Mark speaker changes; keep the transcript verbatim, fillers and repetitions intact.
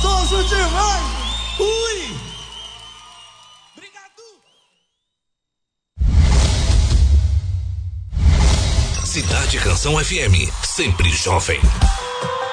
Speaker 1: Gostoso demais! Ui! Obrigado!
Speaker 2: Cidade Canção F M, sempre jovem.